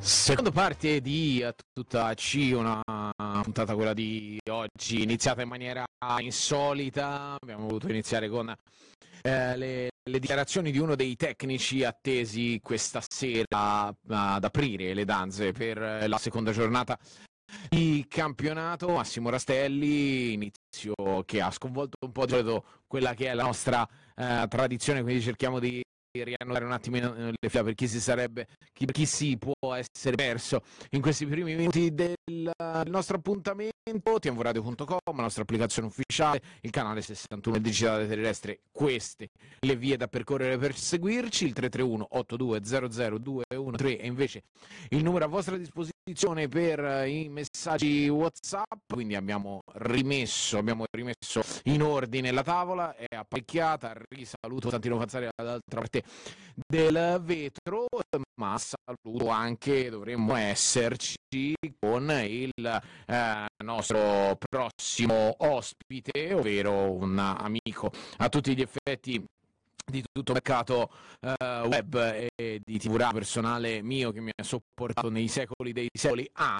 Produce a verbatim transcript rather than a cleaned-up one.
Seconda parte di A Tutta C, una puntata, quella di oggi, iniziata in maniera insolita. Abbiamo voluto iniziare con eh, le, le dichiarazioni di uno dei tecnici attesi questa sera ad aprire le danze per la seconda giornata di campionato. Massimo Rastelli, inizio che ha sconvolto un po' di solito quella che è la nostra eh, tradizione, quindi cerchiamo di riannodare un attimino le fila per chi si sarebbe chi, chi si può essere perso in questi primi minuti del, del nostro appuntamento. T M V radio punto com, la nostra applicazione ufficiale, il canale sessantuno digitale terrestre, queste le vie da percorrere per seguirci, il tre tre uno otto due zero zero due uno tre è invece il numero a vostra disposizione per i messaggi WhatsApp. Quindi abbiamo rimesso abbiamo rimesso in ordine la tavola, è apparecchiata. Risaluto Costantino Fazzari dall'altra parte del vetro, ma saluto anche, dovremmo esserci con il eh, nostro prossimo ospite, ovvero un amico a tutti gli effetti di tutto mercato uh, web e di T V radio, personale mio che mi ha sopportato nei secoli dei secoli,